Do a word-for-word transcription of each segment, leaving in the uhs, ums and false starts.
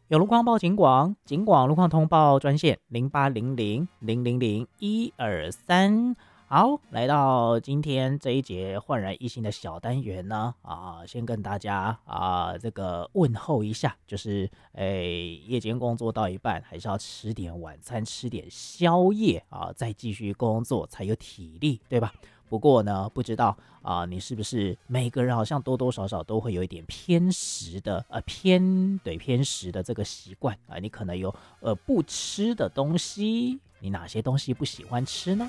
有路况报警广，警广路况通报专线零八零零零零零一二三。好，来到今天这一节焕然一新的小单元呢，啊，先跟大家啊这个问候一下，就是诶，夜间工作到一半，还是要吃点晚餐，吃点宵夜啊，再继续工作才有体力，对吧？不过呢，不知道啊、你是不是每个人好像多多少少都会有一点偏食的，呃，偏对偏食的这个习惯啊、你可能有呃不吃的东西，你哪些东西不喜欢吃呢？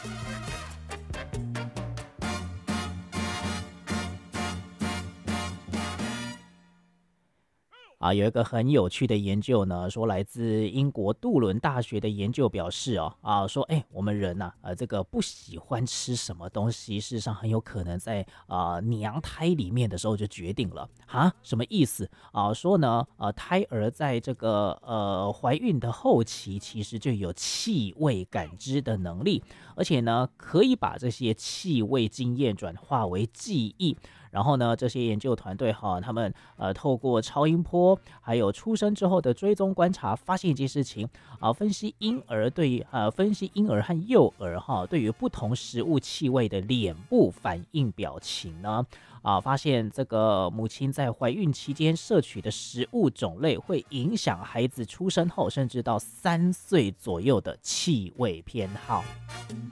啊，有一个很有趣的研究呢，说来自英国杜伦大学的研究表示哦，啊，说哎，我们人呐、呃，这个不喜欢吃什么东西，事实上很有可能在啊娘胎里面的时候就决定了啊，什么意思啊？说呢，呃，胎儿在这个呃怀孕的后期，其实就有气味感知的能力，而且呢，可以把这些气味经验转化为记忆。然后呢，这些研究团队哈，他们呃透过超音波，还有出生之后的追踪观察，发现一件事情啊，分析婴儿对于呃分析婴儿和幼儿哈对于不同食物气味的脸部反应表情呢。啊，发现这个母亲在怀孕期间摄取的食物种类会影响孩子出生后，甚至到三岁左右的气味偏好。